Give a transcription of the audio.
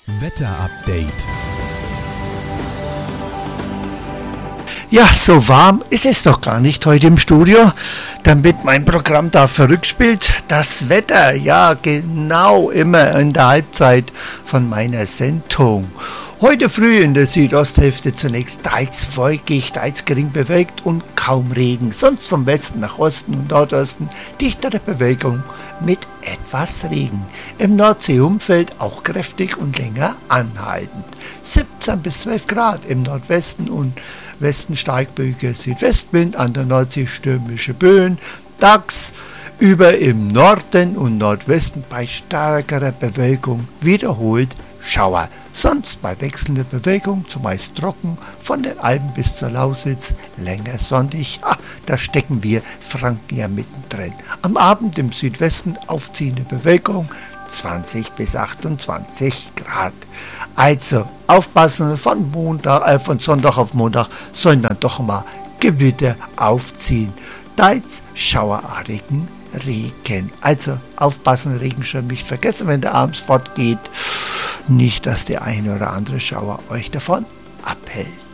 Wetterupdate. Ja, so warm ist es doch gar nicht heute im Studio, damit mein Programm da verrückt spielt. Das Wetter, ja genau immer in der Halbzeit von meiner Sendung. Heute früh in der Südosthälfte zunächst teils wolkig, teils gering bewölkt und kaum Regen. Sonst vom Westen nach Osten und Nordosten dichtere Bewölkung mit etwas Regen. Im Nordseeumfeld auch kräftig und länger anhaltend. 17 bis 12 Grad im Nordwesten und Westen starkböiger Südwestwind, an der Nordsee stürmische Böen, tagsüber im Norden und Nordwesten bei starkerer Bewölkung wiederholt Schauer. Sonst bei wechselnder Bewölkung zumeist trocken, von den Alpen bis zur Lausitz länger sonnig. Da stecken wir Franken ja mittendrin. Am Abend im Südwesten aufziehende Bewölkung, 20 bis 28 Grad. Also aufpassen, von Sonntag auf Montag sollen dann doch mal Gewitter aufziehen. Teils schauerartigen Regen. Also aufpassen, Regenschirm nicht vergessen, wenn der abends fortgeht. Nicht, dass der eine oder andere Schauer euch davon abhält.